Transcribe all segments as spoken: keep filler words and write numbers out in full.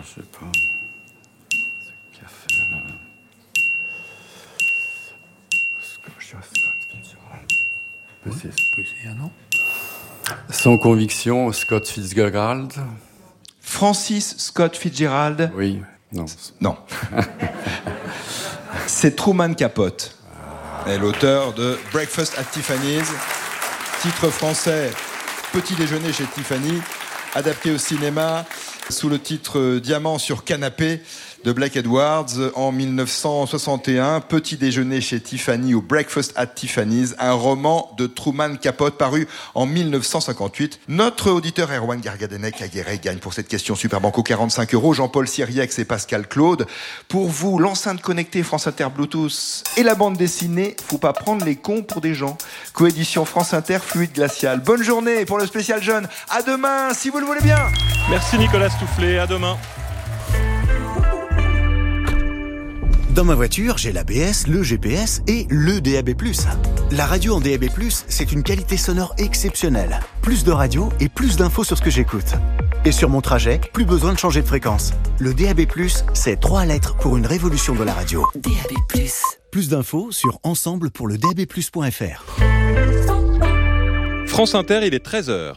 je sais pas. Ce café là. Scotch, Scott Fitzgerald. Oui, c'est essayer un nom. Sans conviction, Scott Fitzgerald. Francis Scott Fitzgerald. Oui, non. Non. C'est Truman Capote. Et l'auteur de Breakfast at Tiffany's. Titre français, Petit déjeuner chez Tiffany. Adapté au cinéma sous le titre Diamant sur canapé de Blake Edwards en dix-neuf cent soixante et un. Petit déjeuner chez Tiffany ou Breakfast at Tiffany's, un roman de Truman Capote paru en dix-neuf cent cinquante-huit. Notre auditeur Erwan Gargadenec-Aguirre gagne pour cette question Super Banco quarante-cinq euros. Jean-Paul Siriex et Pascal Claude. Pour vous, l'enceinte connectée France Inter Bluetooth et la bande dessinée, faut pas prendre les cons pour des gens. Coédition France Inter Fluide Glacial. Bonne journée pour le spécial jeune. À demain, si vous le voulez bien. Merci Nicolas Stoufflet, à demain. Dans ma voiture, j'ai l'A B S, le G P S et le D A B plus. La radio en D A B plus, c'est une qualité sonore exceptionnelle. Plus de radio et plus d'infos sur ce que j'écoute. Et sur mon trajet, plus besoin de changer de fréquence. Le D A B plus, c'est trois lettres pour une révolution de la radio. D A B plus. Plus d'infos sur ensemble pour le D A B plus point F R. France Inter, il est treize heures.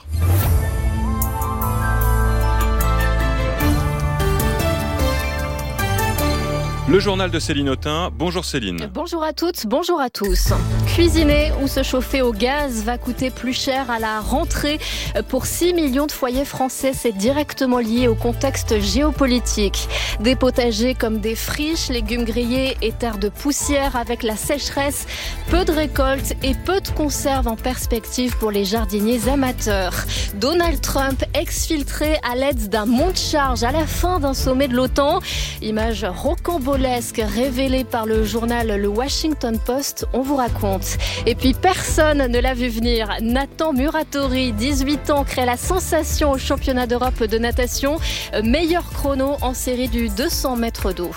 Le journal de Céline Autain. Bonjour Céline. Bonjour à toutes, bonjour à tous. Cuisiner ou se chauffer au gaz va coûter plus cher à la rentrée. Pour six millions de foyers français, c'est directement lié au contexte géopolitique. Des potagers comme des friches, légumes grillés et terres de poussière avec la sécheresse. Peu de récoltes et peu de conserves en perspective pour les jardiniers amateurs. Donald Trump exfiltré à l'aide d'un monte-charge à la fin d'un sommet de l'OTAN. Image rocambolesque révélée par le journal Le Washington Post, on vous raconte. Et puis personne ne l'a vu venir. Nathan Muratori, dix-huit ans, crée la sensation au championnat d'Europe de natation. Meilleur chrono en série du deux cents mètres d'eau.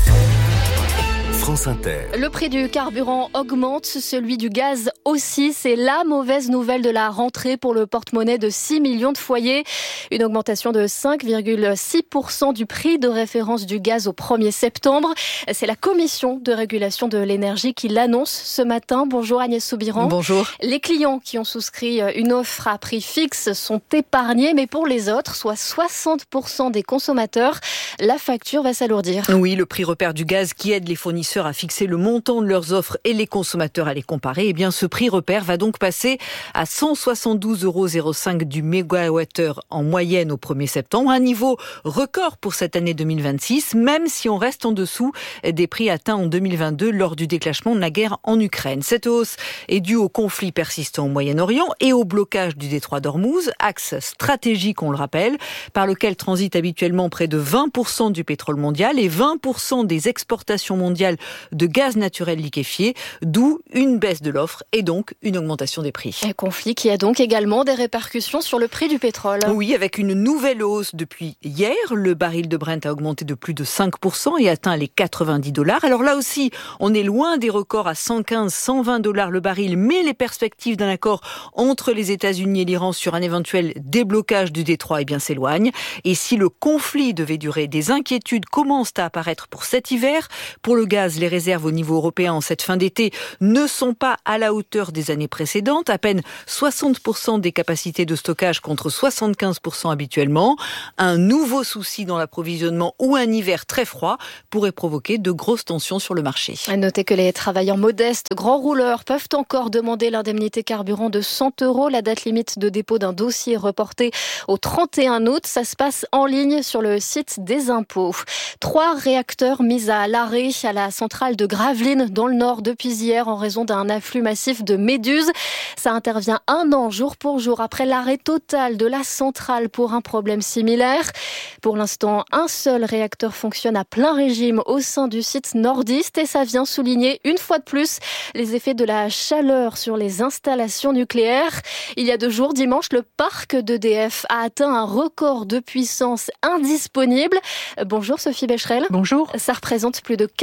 France Inter. Le prix du carburant augmente, celui du gaz aussi. C'est la mauvaise nouvelle de la rentrée pour le porte-monnaie de six millions de foyers. Une augmentation de cinq virgule six pour cent du prix de référence du gaz au premier septembre. C'est la Commission de régulation de l'énergie qui l'annonce ce matin. Bonjour Agnès Soubiran. Bonjour. Les clients qui ont souscrit une offre à prix fixe sont épargnés, mais pour les autres, soit soixante pour cent des consommateurs, la facture va s'alourdir. Oui, le prix repère du gaz qui aide les fournisseurs à fixer le montant de leurs offres et les consommateurs à les comparer. Eh bien, ce prix repère va donc passer à cent soixante-douze euros zéro cinq du mégawattheure en moyenne au premier septembre, un niveau record pour cette année deux mille vingt-six, même si on reste en dessous des prix atteints en deux mille vingt-deux lors du déclenchement de la guerre en Ukraine. Cette hausse est due au conflit persistant au Moyen-Orient et au blocage du détroit d'Ormuz, axe stratégique, on le rappelle, par lequel transite habituellement près de vingt pour cent du pétrole mondial et vingt pour cent des exportations mondiales de gaz naturel liquéfié, d'où une baisse de l'offre et donc une augmentation des prix. Un conflit qui a donc également des répercussions sur le prix du pétrole. Oui, avec une nouvelle hausse depuis hier. Le baril de Brent a augmenté de plus de cinq pour cent et atteint les quatre-vingt-dix dollars. Alors là aussi, on est loin des records à cent quinze, cent vingt dollars le baril, mais les perspectives d'un accord entre les États-Unis et l'Iran sur un éventuel déblocage du détroit eh bien, s'éloignent. Et si le conflit devait durer, des inquiétudes commencent à apparaître pour cet hiver. Pour le gaz, les réserves au niveau européen en cette fin d'été ne sont pas à la hauteur des années précédentes. À peine soixante pour cent des capacités de stockage contre soixante-quinze pour cent habituellement. Un nouveau souci dans l'approvisionnement ou un hiver très froid pourrait provoquer de grosses tensions sur le marché. À noter que les travailleurs modestes, grands rouleurs, peuvent encore demander l'indemnité carburant de cent euros. La date limite de dépôt d'un dossier est reportée au trente et un août. Ça se passe en ligne sur le site des impôts. Trois réacteurs mis à l'arrêt à la centrale de Gravelines dans le nord depuis hier en raison d'un afflux massif de méduses. Ça intervient un an jour pour jour après l'arrêt total de la centrale pour un problème similaire. Pour l'instant, un seul réacteur fonctionne à plein régime au sein du site nordiste et ça vient souligner une fois de plus les effets de la chaleur sur les installations nucléaires. Il y a deux jours, dimanche, le parc d'E D F a atteint un record de puissance indisponible. Bonjour Sophie Becherel. Bonjour. Ça représente plus de quinze pour cent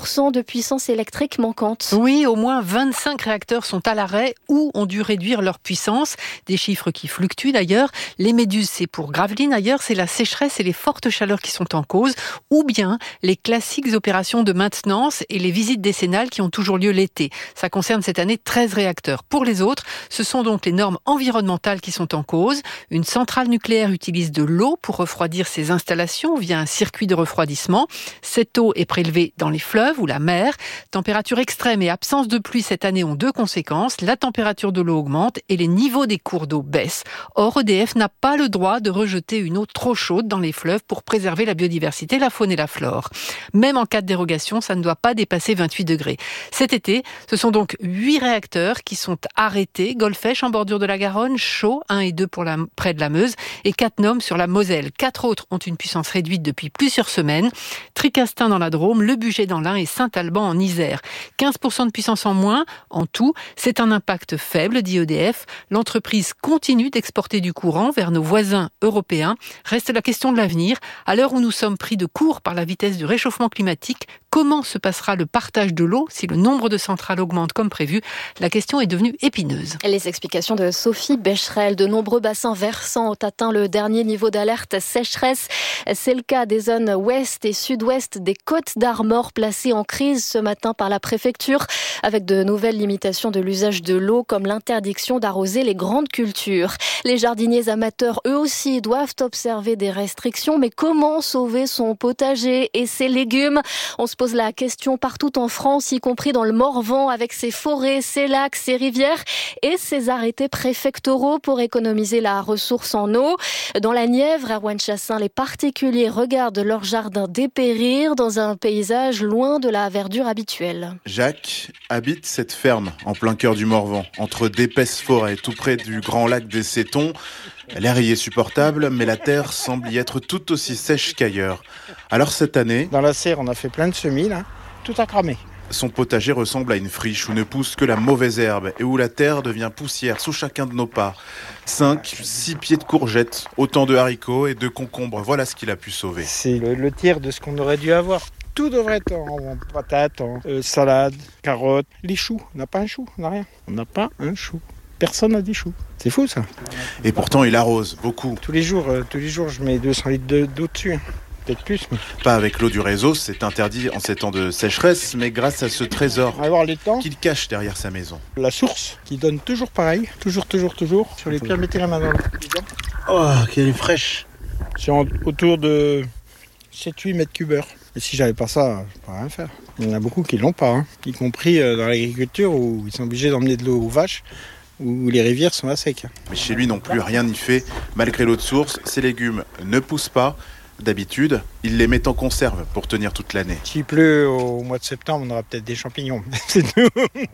pour cent de puissance électrique manquante. Oui, au moins vingt-cinq réacteurs sont à l'arrêt ou ont dû réduire leur puissance. Des chiffres qui fluctuent d'ailleurs. Les méduses, c'est pour Gravelines. Ailleurs, c'est la sécheresse et les fortes chaleurs qui sont en cause. Ou bien les classiques opérations de maintenance et les visites décennales qui ont toujours lieu l'été. Ça concerne cette année treize réacteurs. Pour les autres, ce sont donc les normes environnementales qui sont en cause. Une centrale nucléaire utilise de l'eau pour refroidir ses installations via un circuit de refroidissement. Cette eau est prélevée dans les fleuves ou la mer. Température extrême et absence de pluie cette année ont deux conséquences. La température de l'eau augmente et les niveaux des cours d'eau baissent. Or, E D F n'a pas le droit de rejeter une eau trop chaude dans les fleuves pour préserver la biodiversité, la faune et la flore. Même en cas de dérogation, ça ne doit pas dépasser vingt-huit degrés. Cet été, ce sont donc huit réacteurs qui sont arrêtés. Golfech en bordure de la Garonne, Chaux, un et deux pour la, près de la Meuse, et Cattenom sur la Moselle. Quatre autres ont une puissance réduite depuis plusieurs semaines. Tricastin dans la Drôme, Le Bugey dans l'Ain et Saint-Alban en Isère. quinze pour cent de puissance en moins, en tout. C'est un impact faible, dit E D F. L'entreprise continue d'exporter du courant vers nos voisins européens. Reste la question de l'avenir. À l'heure où nous sommes pris de court par la vitesse du réchauffement climatique, comment se passera le partage de l'eau si le nombre de centrales augmente comme prévu? La question est devenue épineuse. Les explications de Sophie Becherel. De nombreux bassins versants ont atteint le dernier niveau d'alerte sécheresse. C'est le cas des zones ouest et sud-ouest des Côtes d'Armor placées en crise ce matin par la préfecture avec de nouvelles limitations de l'usage de l'eau comme l'interdiction d'arroser les grandes cultures. Les jardiniers amateurs, eux aussi, doivent observer des restrictions. Mais comment sauver son potager et ses légumes? On se pose la question partout en France, y compris dans le Morvan, avec ses forêts, ses lacs, ses rivières et ses arrêtés préfectoraux pour économiser la ressource en eau. Dans la Nièvre, à Erwan-Chassin, les particuliers regardent leur jardin dépérir dans un paysage loin de la verdure habituelle. Jacques habite cette ferme en plein cœur du Morvan, entre d'épaisses forêts, tout près du grand lac des Sétons. L'air y est supportable, mais la terre semble y être tout aussi sèche qu'ailleurs. Alors cette année... Dans la serre, on a fait plein de semis, là. Tout a cramé. Son potager ressemble à une friche où ne pousse que la mauvaise herbe et où la terre devient poussière sous chacun de nos pas. Cinq, six pieds de courgettes, autant de haricots et de concombres, voilà ce qu'il a pu sauver. C'est le, le tiers de ce qu'on aurait dû avoir. Tout devrait être en, en patates, en euh, salade, carottes, les choux. On n'a pas un chou, on n'a rien. On n'a pas un chou. Personne n'a des choux. C'est fou ça. Et pourtant il arrose beaucoup. Tous les jours, euh, tous les jours je mets deux cents litres de, d'eau dessus. Peut-être plus. Mais... Pas avec l'eau du réseau, c'est interdit en ces temps de sécheresse, mais grâce à ce trésor qu'il cache derrière sa maison. La source qui donne toujours pareil, toujours, toujours, toujours. Sur les pierres, mettez la main dans le bidon. Oh, qu'elle est fraîche. C'est en, autour de sept à huit mètres cubes heure. Et si j'avais pas ça, je pourrais rien faire. Il y en a beaucoup qui l'ont pas, hein. Y compris dans l'agriculture où ils sont obligés d'emmener de l'eau aux vaches, où les rivières sont à sec. Mais chez lui non plus, rien n'y fait. Malgré l'eau de source, ses légumes ne poussent pas. D'habitude, il les met en conserve pour tenir toute l'année. S'il pleut au mois de septembre, on aura peut-être des champignons. C'est tout.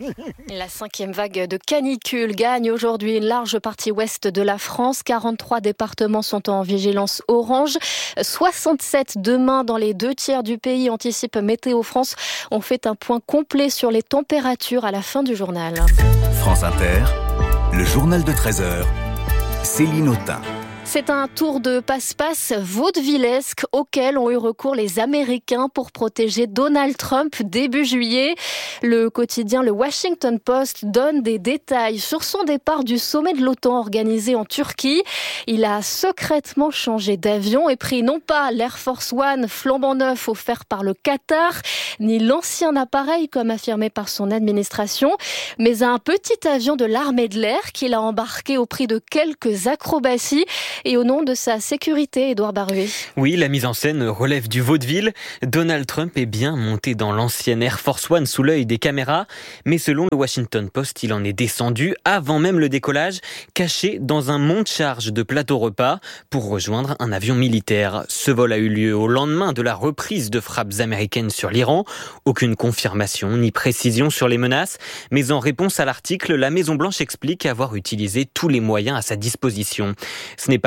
La cinquième vague de canicule gagne aujourd'hui une large partie ouest de la France. quarante-trois départements sont en vigilance orange. soixante-sept demain dans les deux tiers du pays, anticipe Météo France. On fait un point complet sur les températures à la fin du journal. France Inter, le journal de treize heures. Céline Autain. C'est un tour de passe-passe vaudevillesque auquel ont eu recours les Américains pour protéger Donald Trump début juillet. Le quotidien Le Washington Post donne des détails sur son départ du sommet de l'OTAN organisé en Turquie. Il a secrètement changé d'avion et pris non pas l'Air Force One flambant neuf offert par le Qatar, ni l'ancien appareil comme affirmé par son administration, mais un petit avion de l'armée de l'air qu'il a embarqué au prix de quelques acrobaties. Et au nom de sa sécurité, Édouard Baruet. Oui, la mise en scène relève du vaudeville. Donald Trump est bien monté dans l'ancienne Air Force One sous l'œil des caméras. Mais selon le Washington Post, il en est descendu avant même le décollage, caché dans un monte-charge de plateau repas pour rejoindre un avion militaire. Ce vol a eu lieu au lendemain de la reprise de frappes américaines sur l'Iran. Aucune confirmation ni précision sur les menaces. Mais en réponse à l'article, la Maison-Blanche explique avoir utilisé tous les moyens à sa disposition. Ce n'est pas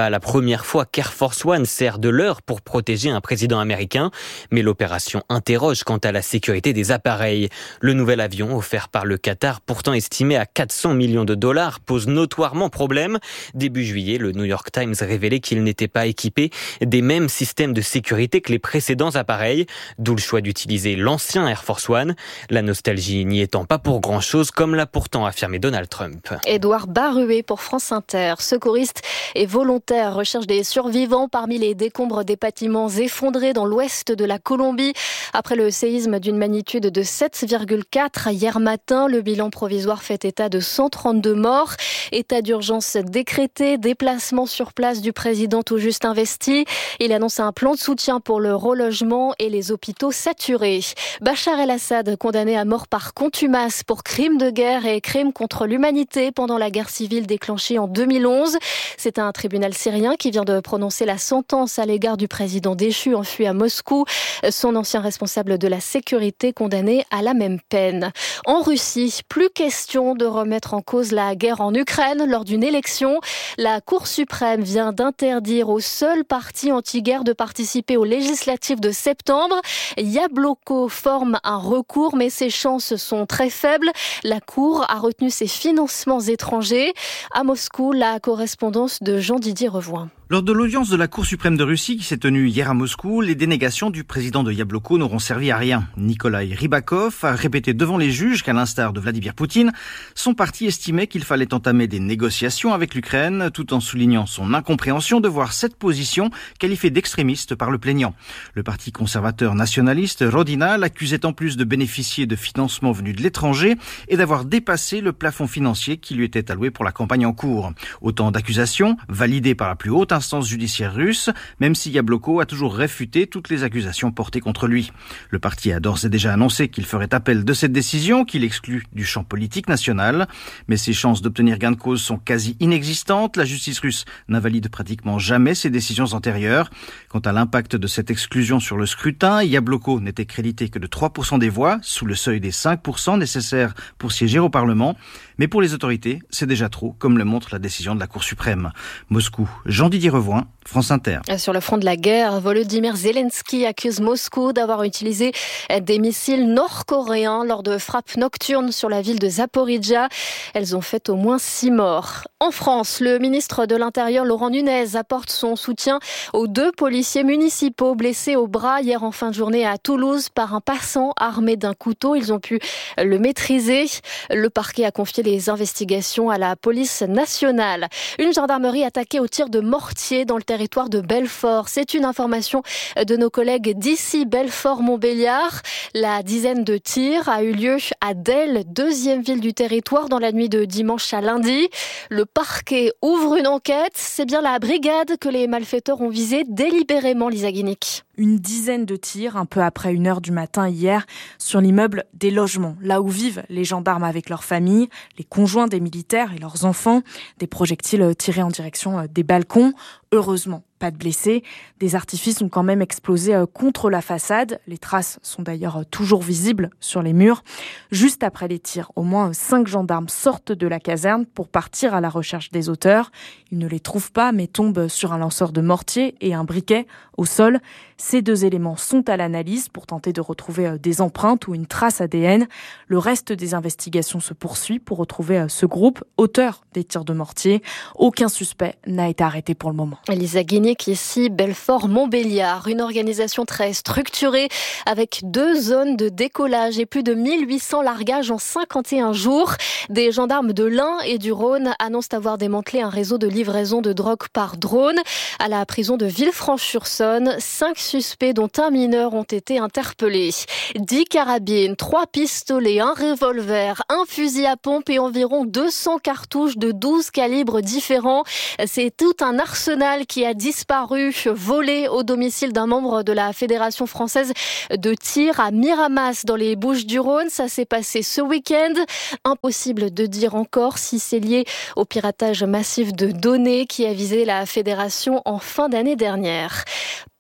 pas la première fois qu'Air Force One sert de leurre pour protéger un président américain, mais l'opération interroge quant à la sécurité des appareils. Le nouvel avion, offert par le Qatar, pourtant estimé à quatre cents millions de dollars, pose notoirement problème. Début juillet, le New York Times révélait qu'il n'était pas équipé des mêmes systèmes de sécurité que les précédents appareils, d'où le choix d'utiliser l'ancien Air Force One. La nostalgie n'y étant pas pour grand-chose, comme l'a pourtant affirmé Donald Trump. Édouard Baruet pour France Inter, secouriste et volontaire, recherche des survivants parmi les décombres des bâtiments effondrés dans l'ouest de la Colombie. Après le séisme d'une magnitude de sept virgule quatre hier matin, le bilan provisoire fait état de cent trente-deux morts. État d'urgence décrété, déplacement sur place du président tout juste investi. Il annonce un plan de soutien pour le relogement et les hôpitaux saturés. Bachar el-Assad, condamné à mort par contumace pour crimes de guerre et crimes contre l'humanité pendant la guerre civile déclenchée en deux mille onze. C'est un tribunal syrien qui vient de prononcer la sentence à l'égard du président déchu enfui à Moscou. Son ancien responsable de la sécurité condamné à la même peine. En Russie, plus question de remettre en cause la guerre en Ukraine lors d'une élection. La Cour suprême vient d'interdire au seul parti anti-guerre de participer aux législatives de septembre. Yabloko forme un recours, mais ses chances sont très faibles. La Cour a retenu ses financements étrangers. À Moscou, la correspondance de Jean-Didier Revoin. Lors de l'audience de la Cour suprême de Russie qui s'est tenue hier à Moscou, les dénégations du président de Yabloko n'auront servi à rien. Nikolai Rybakov a répété devant les juges qu'à l'instar de Vladimir Poutine, son parti estimait qu'il fallait entamer des négociations avec l'Ukraine, tout en soulignant son incompréhension de voir cette position qualifiée d'extrémiste par le plaignant. Le parti conservateur nationaliste Rodina l'accusait en plus de bénéficier de financements venus de l'étranger et d'avoir dépassé le plafond financier qui lui était alloué pour la campagne en cours. Autant d'accusations validées par la plus haute instance judiciaire russe, même si Yabloko a toujours réfuté toutes les accusations portées contre lui. Le parti a d'ores et déjà annoncé qu'il ferait appel de cette décision, qu'il exclut du champ politique national. Mais ses chances d'obtenir gain de cause sont quasi inexistantes. La justice russe n'invalide pratiquement jamais ses décisions antérieures. Quant à l'impact de cette exclusion sur le scrutin, Yabloko n'était crédité que de trois pour cent des voix, sous le seuil des cinq pour cent nécessaires pour siéger au Parlement. Mais pour les autorités, c'est déjà trop, comme le montre la décision de la Cour suprême. Moscou, Jean-Didier Revoin, France Inter. Sur le front de la guerre, Volodymyr Zelensky accuse Moscou d'avoir utilisé des missiles nord-coréens lors de frappes nocturnes sur la ville de Zaporijjia. Elles ont fait au moins six morts. En France, le ministre de l'Intérieur, Laurent Nunez, apporte son soutien aux deux policiers municipaux blessés au bras hier en fin de journée à Toulouse par un passant armé d'un couteau. Ils ont pu le maîtriser. Le parquet a confié les investigations à la police nationale. Une gendarmerie attaquée au tir de mortier dans le territoire de Belfort. C'est une information de nos collègues d'ici Belfort-Montbéliard. La dizaine de tirs a eu lieu à Delle, deuxième ville du territoire, dans la nuit de dimanche à lundi. Le parquet ouvre une enquête. C'est bien la brigade que les malfaiteurs ont visée délibérément, Lisa Guinic. Une dizaine de tirs, un peu après une heure du matin hier, sur l'immeuble des logements, là où vivent les gendarmes avec leurs familles, les conjoints des militaires et leurs enfants. Des projectiles tirés en direction des balcons. Heureusement, pas de blessés. Des artifices ont quand même explosé contre la façade. Les traces sont d'ailleurs toujours visibles sur les murs. Juste après les tirs, au moins cinq gendarmes sortent de la caserne pour partir à la recherche des auteurs. Ils ne les trouvent pas, mais tombent sur un lanceur de mortier et un briquet au sol. Ces deux éléments sont à l'analyse pour tenter de retrouver des empreintes ou une trace A D N. Le reste des investigations se poursuit pour retrouver ce groupe, auteur des tirs de mortier. Aucun suspect n'a été arrêté pour le moment. Lisa Guinic, ici Belfort-Montbéliard, une organisation très structurée avec deux zones de décollage et plus de mille huit cents largages en cinquante et un jours. Des gendarmes de l'Ain et du Rhône annoncent avoir démantelé un réseau de livraison de drogue par drone. À la prison de Villefranche-sur-Saône, cinq suspects dont un mineur ont été interpellés. dix carabines, trois pistolets, un revolver, un fusil à pompe et environ deux cents cartouches de douze calibres différents. C'est tout un arsenal qui a disparu, volé au domicile d'un membre de la Fédération française de tir à Miramas dans les Bouches-du-Rhône. Ça s'est passé ce week-end. Impossible de dire encore si c'est lié au piratage massif de données qui a visé la Fédération en fin d'année dernière.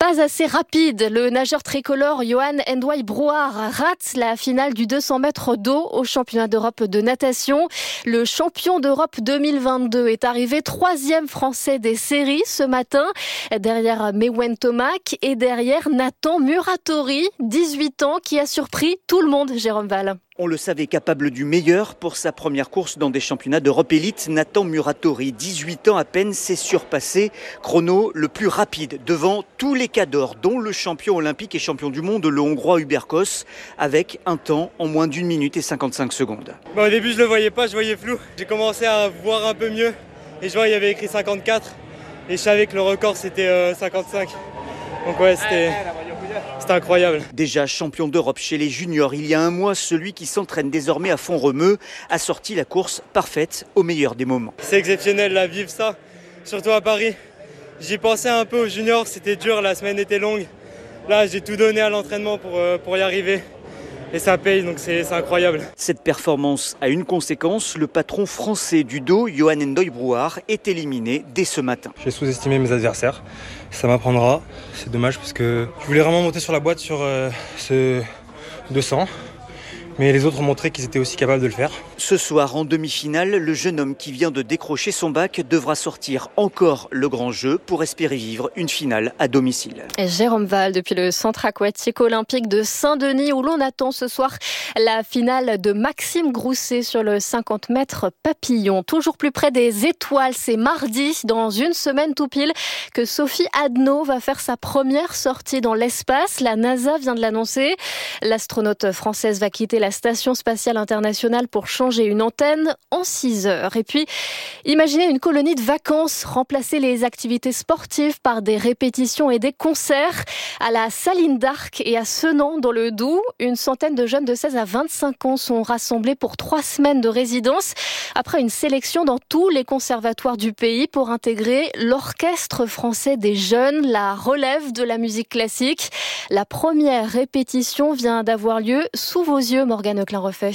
Pas assez rapide, le nageur tricolore Yoann N'Doye Brouard rate la finale du deux cents mètres d'eau au championnat d'Europe de natation. Le champion d'Europe deux mille vingt-deux est arrivé troisième français des séries ce matin, derrière Mewen Tomac et derrière Nathan Muratori, dix-huit ans, qui a surpris tout le monde, Jérôme Val. On le savait capable du meilleur pour sa première course dans des championnats d'Europe élite. Nathan Muratori, dix-huit ans à peine, s'est surpassé. Chrono le plus rapide devant tous les cadors, dont le champion olympique et champion du monde, le Hongrois Hubert Kos, avec un temps en moins d'une minute et cinquante-cinq secondes. Bon, au début, je le voyais pas, je voyais flou. J'ai commencé à voir un peu mieux et je vois il y avait écrit cinquante-quatre et je savais que le record c'était euh, cinquante-cinq. Donc ouais, c'était... C'était incroyable. Déjà champion d'Europe chez les juniors, il y a un mois, celui qui s'entraîne désormais à Font-Romeu a sorti la course parfaite au meilleur des moments. C'est exceptionnel là, vivre ça, surtout à Paris. J'y pensais un peu aux juniors, c'était dur, la semaine était longue. Là, j'ai tout donné à l'entraînement pour, euh, pour y arriver. Et ça paye, donc c'est, c'est incroyable. Cette performance a une conséquence. Le patron français du dos, Yoann N'Doye Brouard, est éliminé dès ce matin. J'ai sous-estimé mes adversaires. Ça m'apprendra. C'est dommage parce que je voulais vraiment monter sur la boîte sur euh, ce deux cents. Mais les autres ont montré qu'ils étaient aussi capables de le faire. Ce soir, en demi-finale, le jeune homme qui vient de décrocher son bac devra sortir encore le grand jeu pour espérer vivre une finale à domicile. Et Jérôme Val, depuis le centre aquatique olympique de Saint-Denis, où l'on attend ce soir la finale de Maxime Grousset sur le cinquante mètres papillon. Toujours plus près des étoiles, c'est mardi, dans une semaine tout pile, que Sophie Adno va faire sa première sortie dans l'espace. La NASA vient de l'annoncer. L'astronaute française va quitter la Station spatiale internationale pour changer une antenne en six heures. Et puis, imaginez une colonie de vacances, remplacer les activités sportives par des répétitions et des concerts. À la Saline d'Arc et à Senan, dans le Doubs, une centaine de jeunes de seize à vingt-cinq ans sont rassemblés pour trois semaines de résidence, après une sélection dans tous les conservatoires du pays pour intégrer l'Orchestre français des jeunes, la relève de la musique classique. La première répétition vient d'avoir lieu sous vos yeux, Morgane Klein-Refait.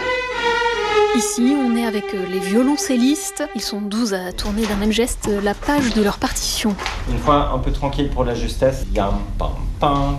Ici, on est avec les violoncellistes. Ils sont douze à tourner d'un même geste la page de leur partition. Une fois un peu tranquille pour la justesse, yam pam pam.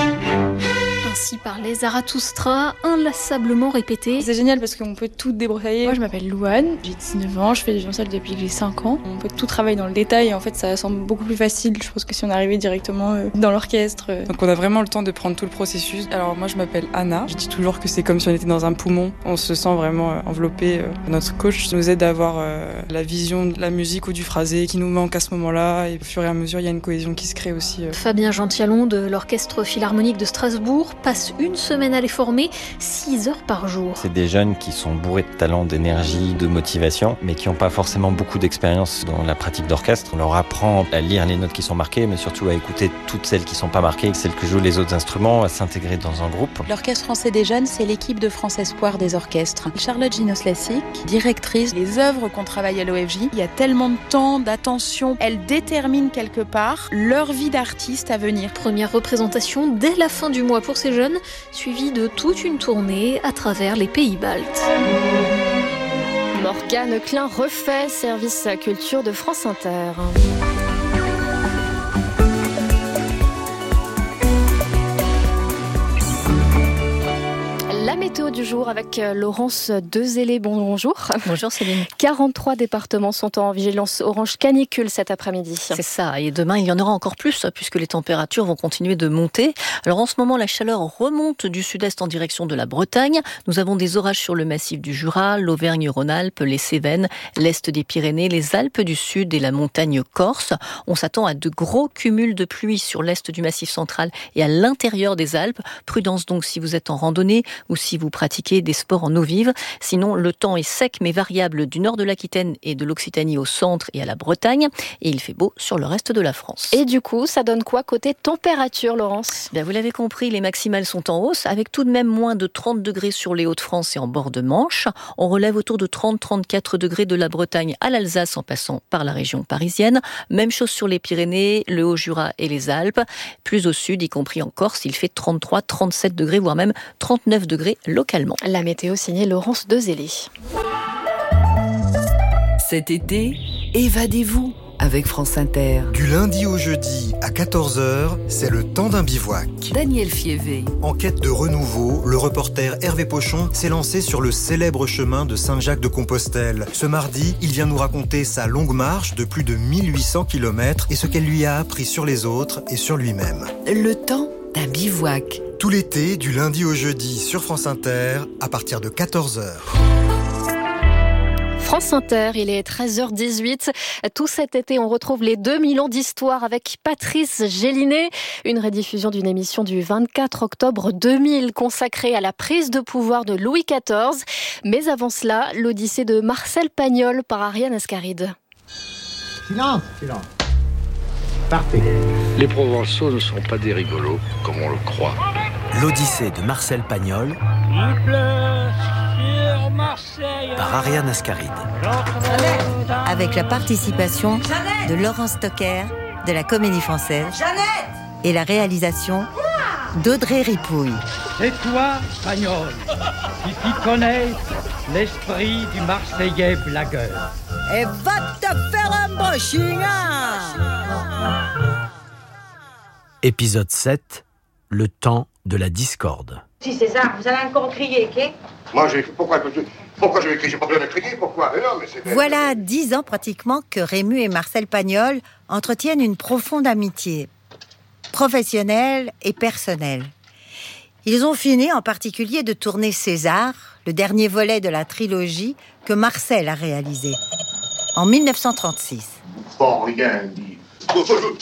Ainsi parlait Zarathustra, inlassablement répété. C'est génial parce qu'on peut tout débroussailler. Moi je m'appelle Louane, j'ai dix-neuf ans, je fais du violoncelle depuis que j'ai cinq ans. On peut tout travailler dans le détail et en fait ça semble beaucoup plus facile, je pense, que si on arrivait directement dans l'orchestre. Donc on a vraiment le temps de prendre tout le processus. Alors moi je m'appelle Anna, je dis toujours que c'est comme si on était dans un poumon. On se sent vraiment enveloppé. Notre coach nous aide à avoir la vision de la musique ou du phrasé qui nous manque à ce moment-là et au fur et à mesure il y a une cohésion qui se crée aussi. Fabien Gentialon de l'Orchestre Philharmonique de Strasbourg passe une semaine à les former, six heures par jour. C'est des jeunes qui sont bourrés de talent, d'énergie, de motivation, mais qui n'ont pas forcément beaucoup d'expérience dans la pratique d'orchestre. On leur apprend à lire les notes qui sont marquées, mais surtout à écouter toutes celles qui ne sont pas marquées, celles que jouent les autres instruments, à s'intégrer dans un groupe. L'Orchestre français des jeunes, c'est l'équipe de France Espoir des orchestres. Charlotte Ginos-Lassic, directrice. Les œuvres qu'on travaille à l'O F J, il y a tellement de temps, d'attention. Elles déterminent quelque part leur vie d'artiste à venir. Première représentation dès la fin du mois pour ces jeunes, suivi de toute une tournée à travers les pays baltes. Morgane Klein-Refait, service culture de France Inter. La météo du jour avec Laurence Dezélé. Bonjour. Bonjour Céline. quarante-trois départements sont en vigilance orange canicule cet après-midi. C'est ça. Et demain, il y en aura encore plus puisque les températures vont continuer de monter. Alors en ce moment, la chaleur remonte du sud-est en direction de la Bretagne. Nous avons des orages sur le massif du Jura, l'Auvergne-Rhône-Alpes, les Cévennes, l'est des Pyrénées, les Alpes du Sud et la montagne corse. On s'attend à de gros cumuls de pluie sur l'est du massif central et à l'intérieur des Alpes. Prudence donc si vous êtes en randonnée ou si vous pratiquez des sports en eau vive. Sinon, le temps est sec mais variable du nord de l'Aquitaine et de l'Occitanie au centre et à la Bretagne. Et il fait beau sur le reste de la France. Et du coup, ça donne quoi côté température, Laurence ? Bien, vous l'avez compris, les maximales sont en hausse, avec tout de même moins de trente degrés sur les Hauts-de-France et en bord de Manche. On relève autour de trente à trente-quatre degrés de la Bretagne à l'Alsace en passant par la région parisienne. Même chose sur les Pyrénées, le Haut-Jura et les Alpes. Plus au sud, y compris en Corse, il fait trente-trois à trente-sept degrés, voire même trente-neuf degrés localement. La météo signée Laurence Dezélé. Cet été, évadez-vous avec France Inter. Du lundi au jeudi à quatorze heures, c'est le temps d'un bivouac. Daniel Fievé. En quête de renouveau, le reporter Hervé Pochon s'est lancé sur le célèbre chemin de Saint-Jacques-de-Compostelle. Ce mardi, il vient nous raconter sa longue marche de plus de mille huit cents kilomètres et ce qu'elle lui a appris sur les autres et sur lui-même. Le temps d'un bivouac. Tout l'été, du lundi au jeudi sur France Inter, à partir de quatorze heures. France Inter, il est treize heures dix-huit. Tout cet été, on retrouve les deux mille ans d'histoire avec Patrice Gélinet. Une rediffusion d'une émission du vingt-quatre octobre deux mille consacrée à la prise de pouvoir de Louis quatorze. Mais avant cela, l'Odyssée de Marcel Pagnol par Ariane Ascaride. Silence, silence. Parfait. Les Provençaux ne sont pas des rigolos, comme on le croit. L'Odyssée de Marcel Pagnol Il pleut sur Marseille. par Ariane Ascaride. Avec la participation Jeannette de Laurent Stocker de la Comédie Française Jeannette et la réalisation d'Audrey Ripouille. C'est toi, Pagnol, qui t'y connais l'esprit du Marseillais blagueur. Et va te faire un brushing. Épisode sept, le temps de la discorde. Si César, vous allez encore crier, ok? Moi, j'ai... Pourquoi, pourquoi je vais crier? J'ai pas besoin de crier, pourquoi? Mais non, mais c'est... Voilà dix ans pratiquement que Rému et Marcel Pagnol entretiennent une profonde amitié, professionnelle et personnelle. Ils ont fini en particulier de tourner César, le dernier volet de la trilogie que Marcel a réalisé, en mille neuf cent trente-six. Bon, rien dit. Hé,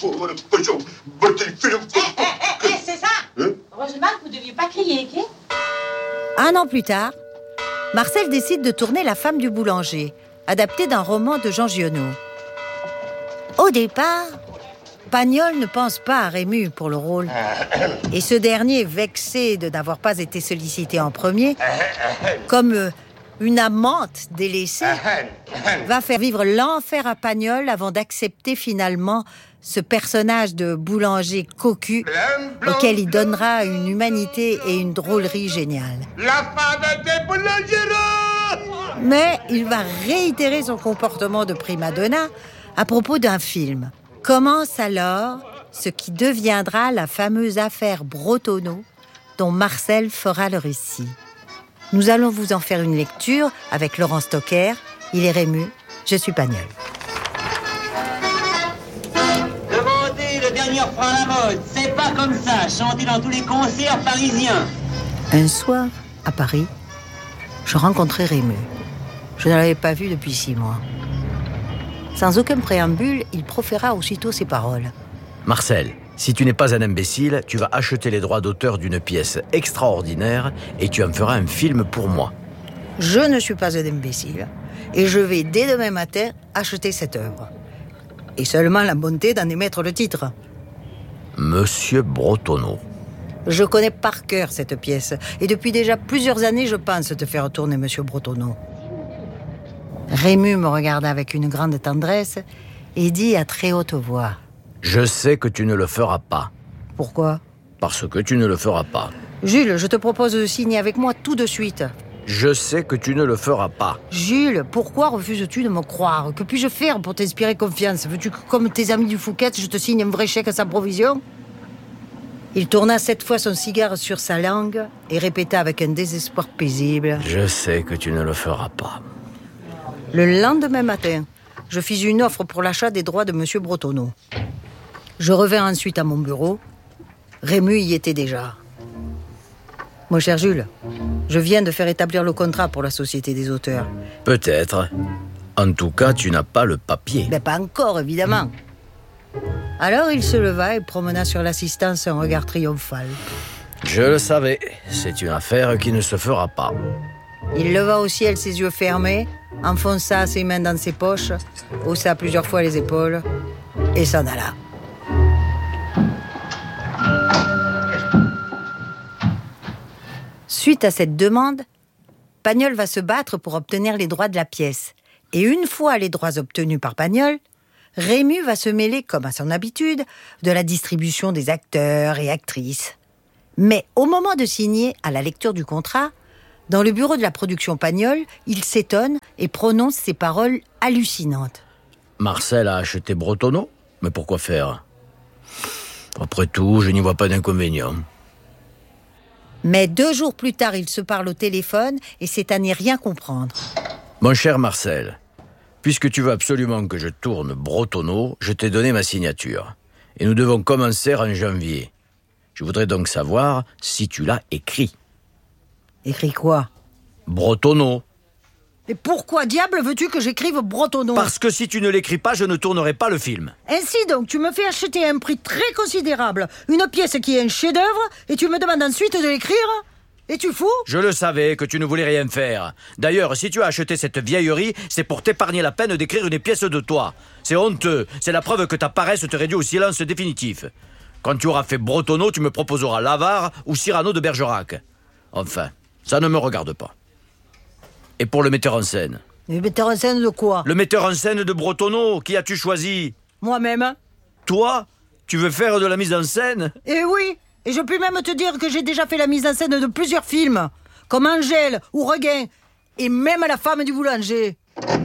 c'est ça. Heureusement que vous ne deviez pas crier, ok? Un an plus tard, Marcel décide de tourner La femme du boulanger, adapté d'un roman de Jean Giono. Au départ, Pagnol ne pense pas à Rému pour le rôle. Et ce dernier, vexé de n'avoir pas été sollicité en premier, comme une amante délaissée, va faire vivre l'enfer à Pagnol avant d'accepter finalement ce personnage de boulanger cocu auquel il donnera une humanité et une drôlerie géniales. La femme des boulangeros! Mais il va réitérer son comportement de prima donna à propos d'un film. Commence alors ce qui deviendra la fameuse affaire Bretonneau dont Marcel fera le récit. Nous allons vous en faire une lecture avec Laurent Stocker. Il est Rému, je suis Pagnol. Demander le dernier refrain à la mode, c'est pas comme ça, chanter dans tous les concerts parisiens. Un soir, à Paris, je rencontrai Rému. Je ne l'avais pas vu depuis six mois. Sans aucun préambule, il proféra aussitôt ces paroles. Marcel, si tu n'es pas un imbécile, tu vas acheter les droits d'auteur d'une pièce extraordinaire et tu en feras un film pour moi. Je ne suis pas un imbécile et je vais dès demain matin acheter cette œuvre. Et seulement la bonté d'en émettre le titre. Monsieur Bretonneau. Je connais par cœur cette pièce et depuis déjà plusieurs années, je pense te faire tourner Monsieur Bretonneau. Rému me regarda avec une grande tendresse et dit à très haute voix. Je sais que tu ne le feras pas. Pourquoi? Parce que tu ne le feras pas. Jules, je te propose de signer avec moi tout de suite. Je sais que tu ne le feras pas. Jules, pourquoi refuses-tu de me croire? Que puis-je faire pour t'inspirer confiance? Veux-tu que, comme tes amis du Fouquet, je te signe un vrai chèque sans provision? Il tourna cette fois son cigare sur sa langue et répéta avec un désespoir paisible. Je sais que tu ne le feras pas. Le lendemain matin, je fis une offre pour l'achat des droits de Monsieur Bretonneau. Je revins ensuite à mon bureau. Rému y était déjà. Mon cher Jules, je viens de faire établir le contrat pour la Société des auteurs. Peut-être. En tout cas, tu n'as pas le papier. Mais pas encore, évidemment. Alors il se leva et promena sur l'assistance un regard triomphal. Je le savais. C'est une affaire qui ne se fera pas. Il leva au ciel ses yeux fermés, enfonça ses mains dans ses poches, haussa plusieurs fois les épaules et s'en alla. Suite à cette demande, Pagnol va se battre pour obtenir les droits de la pièce. Et une fois les droits obtenus par Pagnol, Rému va se mêler, comme à son habitude, de la distribution des acteurs et actrices. Mais au moment de signer à la lecture du contrat, dans le bureau de la production Pagnol, il s'étonne et prononce ces paroles hallucinantes. Marcel a acheté Bretonneau, mais pourquoi faire? Après tout, je n'y vois pas d'inconvénient. Mais deux jours plus tard, ils se parlent au téléphone et c'est à n'y rien comprendre. Mon cher Marcel, puisque tu veux absolument que je tourne Bretonneau, je t'ai donné ma signature. Et nous devons commencer en janvier. Je voudrais donc savoir si tu l'as écrit. Écrit quoi? Bretonneau. Et pourquoi diable veux-tu que j'écrive Bretonneau? Parce que si tu ne l'écris pas, je ne tournerai pas le film. Ainsi donc, tu me fais acheter à un prix très considérable une pièce qui est un chef-d'œuvre et tu me demandes ensuite de l'écrire? Es-tu fou? Je le savais que tu ne voulais rien faire. D'ailleurs, si tu as acheté cette vieillerie, c'est pour t'épargner la peine d'écrire une pièce de toi. C'est honteux. C'est la preuve que ta paresse te réduit au silence définitif. Quand tu auras fait Bretonneau, tu me proposeras L'Avare ou Cyrano de Bergerac. Enfin, ça ne me regarde pas. Et pour le metteur en scène? Le metteur en scène de quoi? Le metteur en scène de Bretonneau, qui as-tu choisi? Moi-même. Toi? Tu veux faire de la mise en scène? Eh oui. Et je peux même te dire que j'ai déjà fait la mise en scène de plusieurs films, comme Angèle ou Regain, et même La femme du boulanger.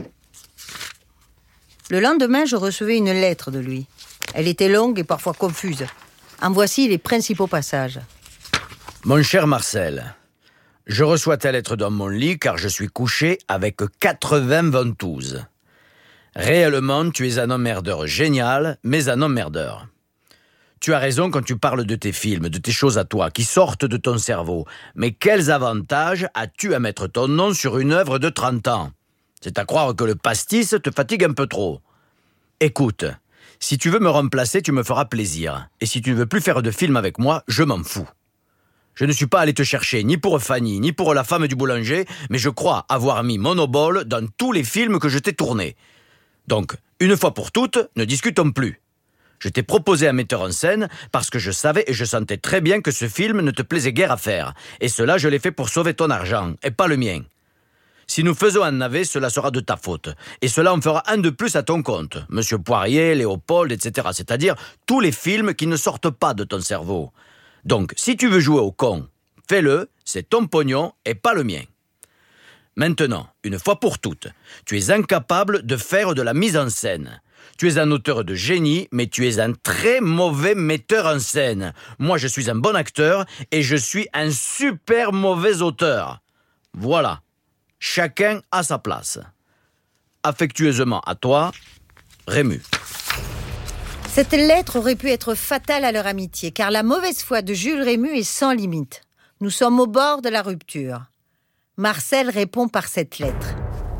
Le lendemain, je recevais une lettre de lui. Elle était longue et parfois confuse. En voici les principaux passages. Mon cher Marcel, je reçois ta lettre dans mon lit car je suis couché avec quatre-vingts ventouses. Réellement, tu es un emmerdeur génial, mais un emmerdeur. Tu as raison quand tu parles de tes films, de tes choses à toi, qui sortent de ton cerveau. Mais quels avantages as-tu à mettre ton nom sur une œuvre de trente ans? C'est à croire que le pastis te fatigue un peu trop. Écoute, si tu veux me remplacer, tu me feras plaisir. Et si tu ne veux plus faire de film avec moi, je m'en fous. Je ne suis pas allé te chercher ni pour Fanny, ni pour La femme du boulanger, mais je crois avoir mis mon obole dans tous les films que je t'ai tournés. Donc, une fois pour toutes, ne discutons plus. Je t'ai proposé un metteur en scène parce que je savais et je sentais très bien que ce film ne te plaisait guère à faire. Et cela, je l'ai fait pour sauver ton argent, et pas le mien. Si nous faisons un navet, cela sera de ta faute. Et cela en fera un de plus à ton compte. Monsieur Poirier, Léopold, et cetera. C'est-à-dire tous les films qui ne sortent pas de ton cerveau. Donc, si tu veux jouer au con, fais-le, c'est ton pognon et pas le mien. Maintenant, une fois pour toutes, tu es incapable de faire de la mise en scène. Tu es un auteur de génie, mais tu es un très mauvais metteur en scène. Moi, je suis un bon acteur et je suis un super mauvais auteur. Voilà. Chacun a sa place. Affectueusement à toi, Rému. Cette lettre aurait pu être fatale à leur amitié, car la mauvaise foi de Jules Rému est sans limite. Nous sommes au bord de la rupture. Marcel répond par cette lettre.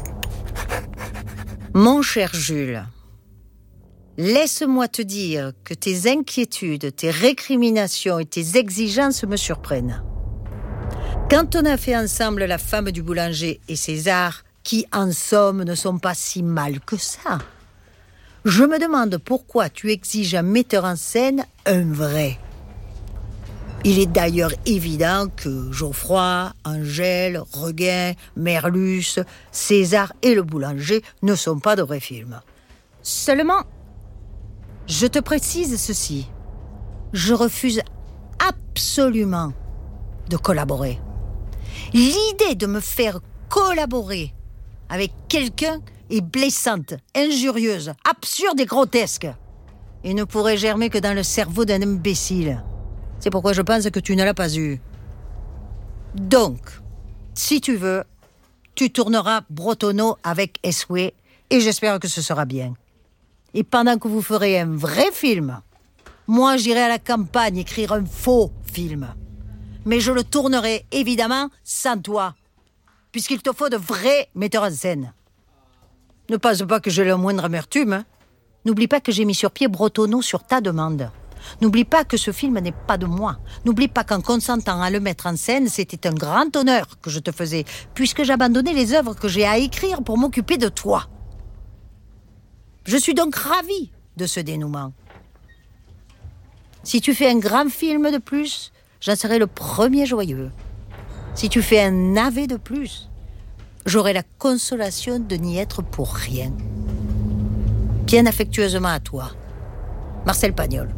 Mon cher Jules, laisse-moi te dire que tes inquiétudes, tes récriminations et tes exigences me surprennent. Quand on a fait ensemble La femme du boulanger et César, qui en somme ne sont pas si mal que ça, je me demande pourquoi tu exiges un metteur en scène, un vrai. Il est d'ailleurs évident que Geoffroy, Angèle, Regain, Merlus, César et le boulanger ne sont pas de vrais films. Seulement, je te précise ceci. Je refuse absolument de collaborer. L'idée de me faire collaborer avec quelqu'un est blessante, injurieuse, absurde et grotesque. Et ne pourrait germer que dans le cerveau d'un imbécile. C'est pourquoi je pense que tu ne l'as pas eu. Donc, si tu veux, tu tourneras Bretonneau avec Eswé et j'espère que ce sera bien. Et pendant que vous ferez un vrai film, moi j'irai à la campagne écrire un faux film. Mais je le tournerai évidemment sans toi, puisqu'il te faut de vrais metteurs en scène. Ne pense pas que j'ai la moindre amertume. Hein. N'oublie pas que j'ai mis sur pied Bretonneau sur ta demande. N'oublie pas que ce film n'est pas de moi. N'oublie pas qu'en consentant à le mettre en scène, c'était un grand honneur que je te faisais, puisque j'abandonnais les œuvres que j'ai à écrire pour m'occuper de toi. Je suis donc ravie de ce dénouement. Si tu fais un grand film de plus, j'en serai le premier joyeux. Si tu fais un navet de plus, j'aurai la consolation de n'y être pour rien. Bien affectueusement à toi, Marcel Pagnol.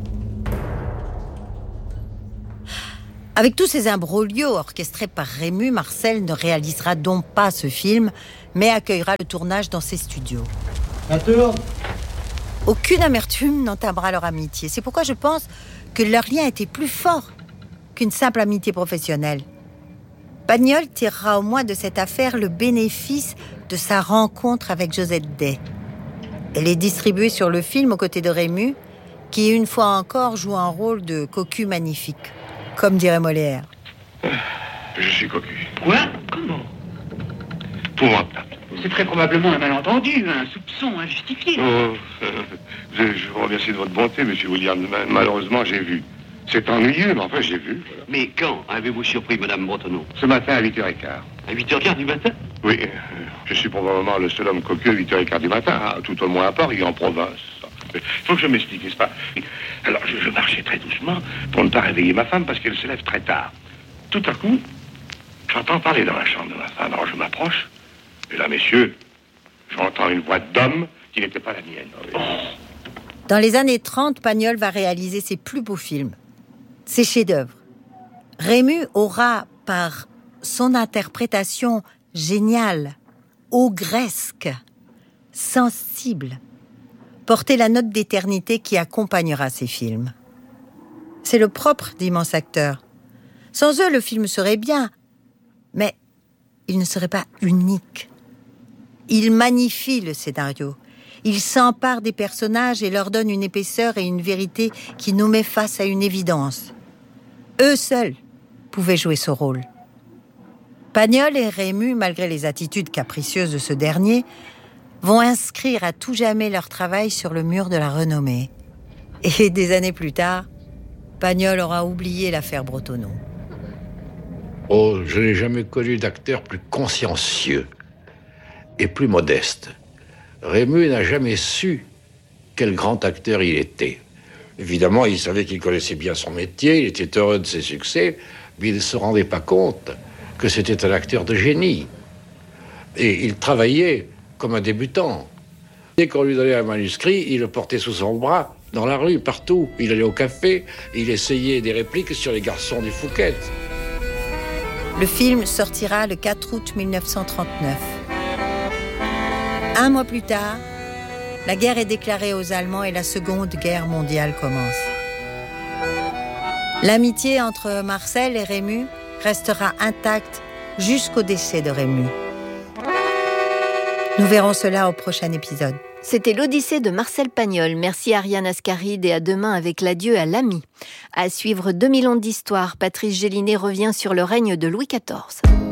Avec tous ces imbroglios orchestrés par Rému, Marcel ne réalisera donc pas ce film, mais accueillera le tournage dans ses studios. Ça tourne. Aucune amertume n'entamera leur amitié. C'est pourquoi je pense que leur lien était plus fort qu'une simple amitié professionnelle. Pagnol tirera au moins de cette affaire le bénéfice de sa rencontre avec Josette Day. Elle est distribuée sur le film aux côtés de Rému, qui une fois encore joue un rôle de cocu magnifique, comme dirait Molière. Je suis cocu. Quoi? Comment? Épouvantable. C'est très probablement un malentendu, un soupçon injustifié. Oh, euh, je, je vous remercie de votre bonté, monsieur William. Malheureusement, j'ai vu. C'est ennuyeux, mais enfin, j'ai vu. Voilà. Mais quand avez-vous surpris Madame Bretonneau? Ce matin à huit heures quinze. À huit heures quinze du matin? Oui, euh, je suis probablement le seul homme cocu à huit heures quinze du matin, hein, tout au moins à Paris, en province. Il faut que je m'explique, n'est-ce pas? Alors, je, je marchais très doucement pour ne pas réveiller ma femme parce qu'elle se lève très tard. Tout à coup, j'entends parler dans la chambre de ma femme. Alors, je m'approche. Et là, messieurs, j'entends une voix d'homme qui n'était pas la mienne. Oh. Dans les années trente, Pagnol va réaliser ses plus beaux films, ses chefs-d'œuvre. Rému aura, par son interprétation géniale, ogresque, sensible, porté la note d'éternité qui accompagnera ses films. C'est le propre d'immenses acteurs. Sans eux, le film serait bien, mais il ne serait pas unique. Il magnifie le scénario. Il s'empare des personnages et leur donne une épaisseur et une vérité qui nous met face à une évidence. Eux seuls pouvaient jouer ce rôle. Pagnol et Rému, malgré les attitudes capricieuses de ce dernier, vont inscrire à tout jamais leur travail sur le mur de la renommée. Et des années plus tard, Pagnol aura oublié l'affaire Bretonneau. Oh, je n'ai jamais connu d'acteur plus consciencieux et plus modeste. Rému n'a jamais su quel grand acteur il était. Évidemment, il savait qu'il connaissait bien son métier, il était heureux de ses succès, mais il ne se rendait pas compte que c'était un acteur de génie. Et il travaillait comme un débutant. Dès qu'on lui donnait un manuscrit, il le portait sous son bras, dans la rue, partout. Il allait au café, il essayait des répliques sur les garçons du Fouquet. Le film sortira le quatre août mille neuf cent trente-neuf. Un mois plus tard, la guerre est déclarée aux Allemands et la Seconde Guerre mondiale commence. L'amitié entre Marcel et Rému restera intacte jusqu'au décès de Rému. Nous verrons cela au prochain épisode. C'était l'Odyssée de Marcel Pagnol. Merci Ariane Ascaride et à demain avec l'adieu à l'ami. À suivre deux mille ans d'histoire, Patrice Gélinet revient sur le règne de Louis quatorze.